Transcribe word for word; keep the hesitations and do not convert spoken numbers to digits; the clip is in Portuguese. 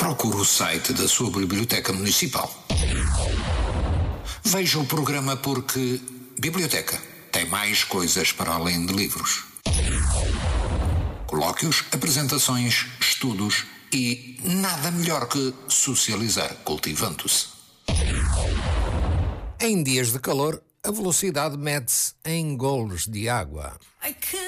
procure o site da sua biblioteca municipal. Veja o programa porque biblioteca tem mais coisas para além de livros. Colóquios, apresentações, estudos e nada melhor que socializar cultivando-se. Em dias de calor, a velocidade mede-se em golos de água.